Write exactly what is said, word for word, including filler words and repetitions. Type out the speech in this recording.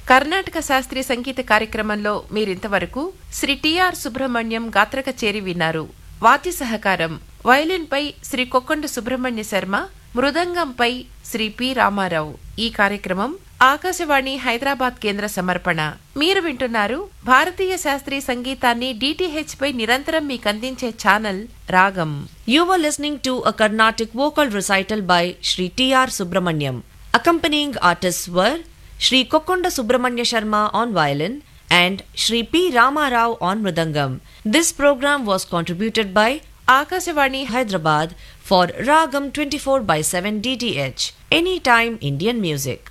కర్ణాటక శాస్త్రీయ సంగీత కార్యక్రమంలో మీరింతవరకు శ్రీ టిఆర్ సుబ్రహ్మణ్యం గాత్ర కచేరి విన్నారు. వాద్య సహకారం వయలిన్పై శ్రీ కొక్కొండ సుబ్రహ్మణ్య శర్మ, మృదంగంపై శ్రీ పి రామారావు. ఈ కార్యక్రమం ఆకాశవాణి హైదరాబాద్ కేంద్ర సమర్పణ. మీరు వింటున్నారు భారతీయ శాస్త్రీయ సంగీతాన్ని డిటిహెచ్ పై నిరంతరం మీకందించే ఛానల్ రాగం. You were listening to a Carnatic vocal recital by Shri T R Subramanyam. Accompanying artists were Shri Kokkonda Subramanya Sharma on violin and Shri P. Rama Rao on mridangam. This program was contributed by Akashvani Hyderabad for Ragam twenty-four by seven D T H. Anytime Indian music.